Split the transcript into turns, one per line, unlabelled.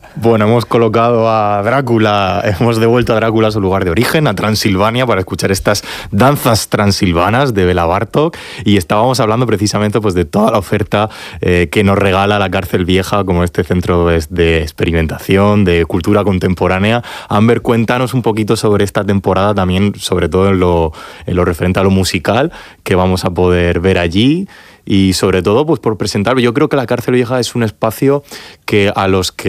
Bueno, hemos colocado a Drácula, hemos devuelto a Drácula a su lugar de origen, a Transilvania, para escuchar estas danzas transilvanas de Bela Bartók, y estábamos hablando precisamente pues, de toda la oferta que nos regala la Cárcel Vieja, como este centro de experimentación, de cultura contemporánea. Amber, cuéntanos un poquito sobre esta temporada, también sobre todo en lo referente a lo musical que vamos a poder ver allí. Y sobre todo, pues por presentarlo. Yo creo que la Cárcel Vieja es un espacio que a los que